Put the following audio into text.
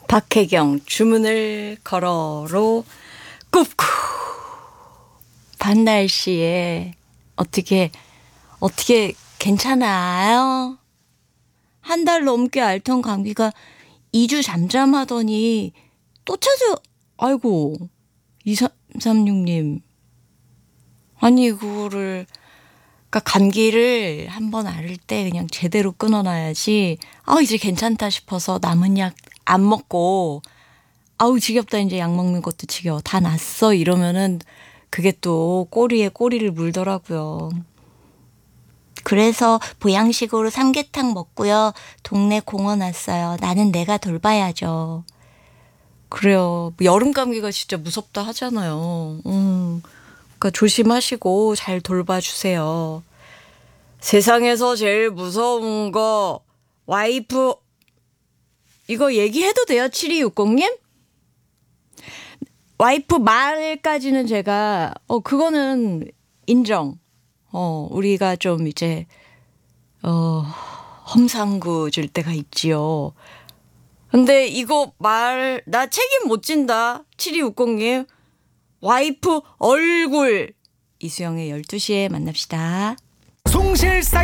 박혜경 주문을 걸어로 굽고 밤날씨에 어떻게 괜찮아요? 한 달 넘게 앓던 감기가 2주 잠잠하더니 또 아이고 2336님 아니 그거를 그러니까 감기를 한번 앓을 때 그냥 제대로 끊어놔야지. 이제 괜찮다 싶어서 남은 약 안 먹고 지겹다 이제 약 먹는 것도 지겨워 다 났어 이러면은 그게 또 꼬리에 꼬리를 물더라고요. 그래서 보양식으로 삼계탕 먹고요. 동네 공원 왔어요. 나는 내가 돌봐야죠. 그래요. 여름 감기가 진짜 무섭다 하잖아요. 그러니까 조심하시고 잘 돌봐주세요. 세상에서 제일 무서운 거 와이프 이거 얘기해도 돼요? 7260님? 와이프 말까지는 제가 그거는 인정. 우리가 좀 이제 험상궂을 때가 있지요. 근데 이거 나 책임 못 진다. 7260님. 와이프 얼굴. 이수영의 12시에 만납시다. 송실